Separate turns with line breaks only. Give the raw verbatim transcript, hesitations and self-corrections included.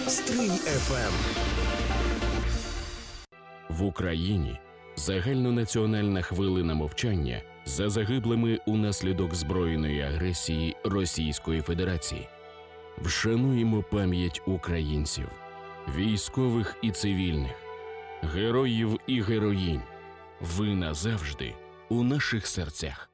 Стрий еф ем.
В Україні загальнонаціональна хвилина мовчання за загиблими унаслідок збройної агресії Російської Федерації. Вшануємо пам'ять українців, військових і цивільних, героїв і героїнь. Ви назавжди у наших серцях.